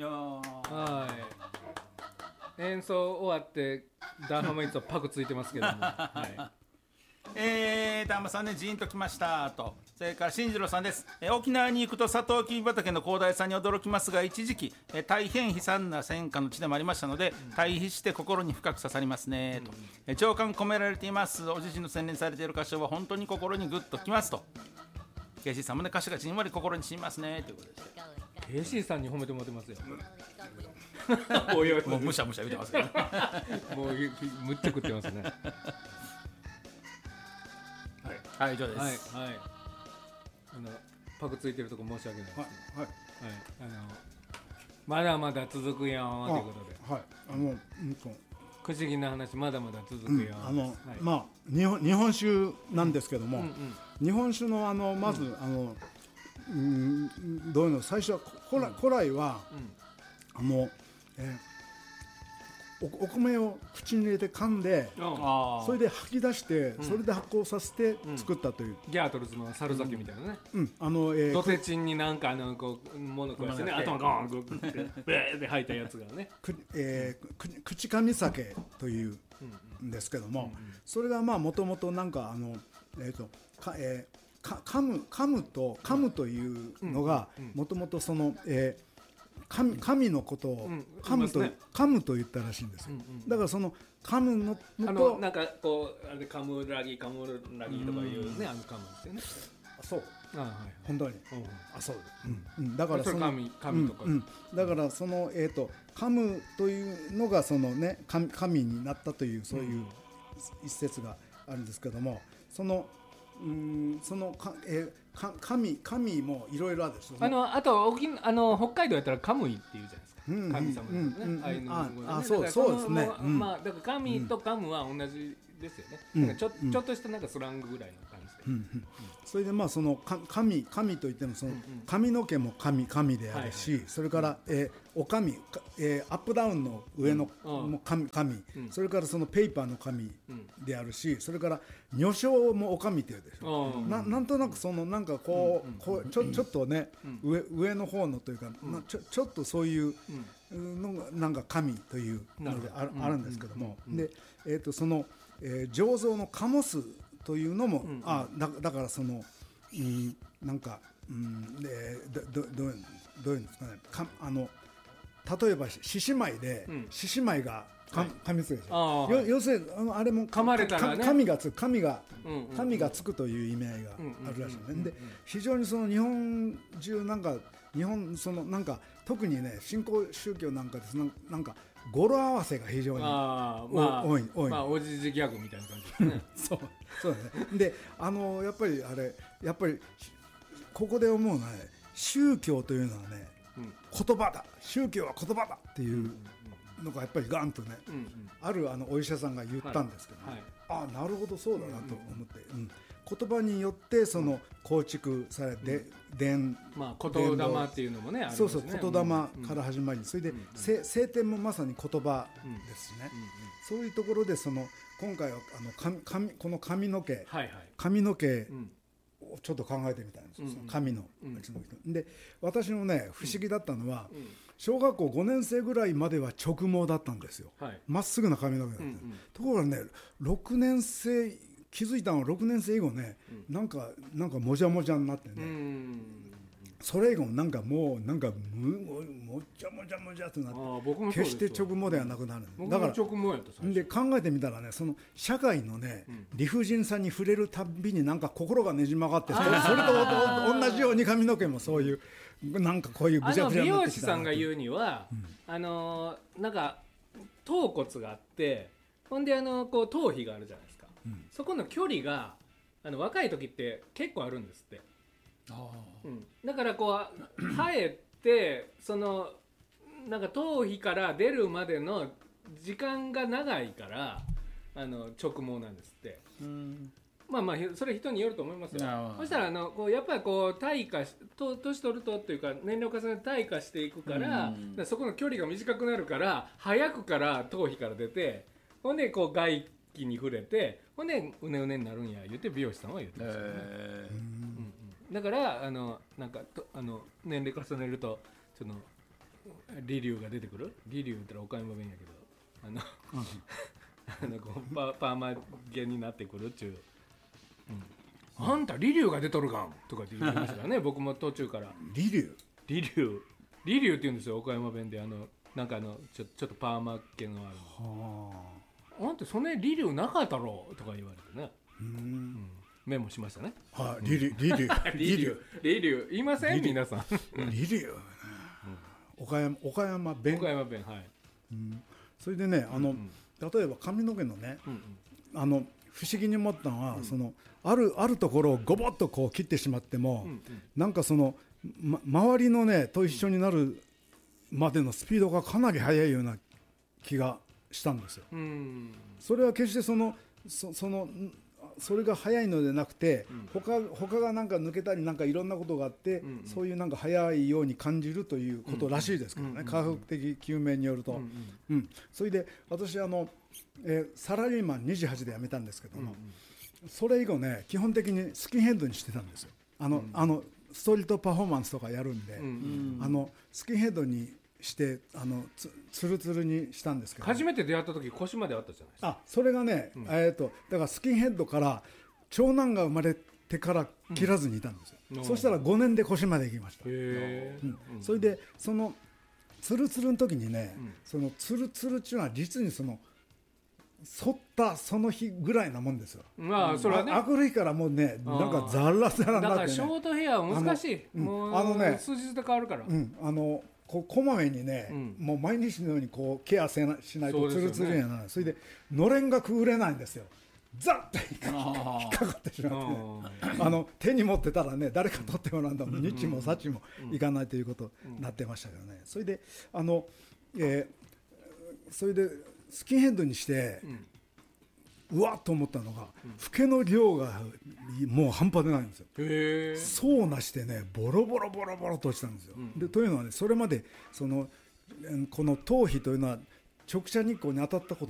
いやはい演奏終わってダーハマイツはパクついてますけども、はいダーマさんねジーンときましたと。それから進次郎さんです。沖縄に行くとサトウキビ畑の広大さんに驚きますが、一時期大変悲惨な戦火の地でもありましたので、対比して心に深く刺さりますねと、情感込められています。お自身の洗練されている歌唱は本当に心にグッときますと。ケイシーさんもね歌詞がじんわり心にしみますねということでした。 ケイシーさんに褒めてもらってますよおいおいもうむしゃむしゃ言ってますけどもうむっちゃ食ってますねはい以上です。 はいはいパクついてるとこ申し訳ないです、 はいはいまだまだ続くよということで、 はい不思議な話まだまだ続くよ、はいまあ日本酒なんですけども、日本酒のまずどういうの最初は古来はお米を口に入れて噛んでそれで吐き出してそれで発酵させて作ったという、 ギャートルズの猿酒みたいなね、ドテチンになんかこう物食わしてね頭ゴーングッベーって吐いたやつがね口噛み酒というんですけども、それがまあもともとなんか噛むというのがもともとその神のことを噛むと言ったらしいんですよ。だからその噛むのとなんかこうあれカムラギとかいうね噛むんですよね。 そう本当にそうだからその神とかだからその噛むというのがそのね神になったというそういう一説があるんですけども、その神もいろいろあるでしょ。 あと北海道やったらカムイって言うじゃないですか、神様のね。そうですね。まあだから神とカムは同じですよね。ちょっとしたなんかスラングぐらいの感じで。 それでまあその神といってもその髪の毛も神であるし、それからお神アップダウンの上の神、それからそのペーパーの神であるし、それから女性もお神っていうでしょ。なんとなくそのなんかこうちょっとね上の方のというかちょっとそういうのがなんか神というのであるんですけども、でその醸造のカモスというのもだからそのなんかどういうんですかね、例えば獅子舞で獅子舞が噛みつくでしょ。要するにあれも噛まれたらね神がつくという意味合いがあるらしいね。で非常にその日本中なんかそのなんか特にね新興宗教なんかですなんか語呂合わせが非常に多い。 まあおじじギャグみたいな感じですね。 そうね。でやっぱりここで思うのはね、宗教というのはね言葉だ、宗教は言葉だっていうのがやっぱりガンとね、あるお医者さんが言ったんですけど、なるほどそうだなと思って、言葉によってその構築されて言霊っていうのもねあるんですね。 そう言霊から始まり、それで聖典もまさに言葉ですしね。そういうところでその今回はこの髪の毛をちょっと考えてみたんですよ。神ので、私のね不思議だったのは小学校5年生ぐらいまでは直毛だったんですよ。まっすぐな髪の毛だった。ところがね6年生気づいたのは6年生以後ね、なんかもじゃもじゃになってね、それ以後なんかもうなんかもじゃもじゃってなって、決して直毛ではなくなる。だからで考えてみたらね、その社会のね理不尽さに触れるたびになんか心がねじ曲がって、それと同じように髪の毛もそういうなんかこういうぐちゃぐちゃになってきた。 美容師さんが言うにはなんか頭骨があって、ほんでこう頭皮があるじゃないですか。そこの距離が若い時って結構あるんですって。だからこう生えてそのなんか頭皮から出るまでの時間が長いから直毛なんですって。まあそれ人によると思いますよ。そしたらこうやっぱりこう退化年取るとっていうか年齢を重ねて退化していくから、そこの距離が短くなるから早くから頭皮から出て、ほんでこう外気に触れて、ほんでうねうねになるんや言って美容師さんは言ってますよね。だからなんか年齢重ねるとそのリリュウが出てくる。リリュウって岡山弁やけどこうパーマ毛になってくるっちゅう、あんたリリュウが出とるがんとかって言ってましたからね僕も途中からリリュウリリュウって言うんですよ岡山弁でなんかちょっとパーマ毛のあるの。あんたそんなリリュウなかったろとか言われてね。メモしましたね。 はい、リリュウ言いません皆さん。 リリュウ、岡山弁。 岡山弁、はい。 それでね例えば髪の毛のね、不思議に思ったのは、あるところをゴボッとこう切ってしまっても、なんか周りのねと一緒になるまでのスピードがかなり速いような気がしたんですよ。それは決してそれが速いのでなくて、他がなんか抜けたりなんかいろんなことがあって、そういうなんか速いように感じるということらしいですけどね、科学的究明によると。それで私サラリーマン28で辞めたんですけども、それ以後ね基本的にスキンヘッドにしてたんですよ。ストリートパフォーマンスとかやるんで、スキンヘッドにしてツルツルにしたんですけど、 初めて出会った時腰まであったじゃないですか。 それがね、だからスキンヘッドから長男が生まれてから切らずにいたんですよ。そしたら5年で腰まで行きました。それでそのツルツルの時にね、そのツルツルっていうのは実に反ったその日ぐらいなもんですよ。 それはね、 明くる日からもうねなんかザラザラになってね。 だからショートヘアは難しい。もう数日で変わるから。こまめにね、もう毎日のようにこうケアしないとツルツルにはならない。それでのれんがくぐれないんですよ。ザッと引っかかってしまってね、手に持ってたらね誰か取ってもらうんだもん、日もさちもいかないということになってましたけどね。それでスキンヘッドにして、うわっと思ったのが、フケの量がもう半端でないんですよ。そうなしてねボロボロと落ちたんですよ。でというのはね、それまでこの頭皮というのは直射日光に当たったこと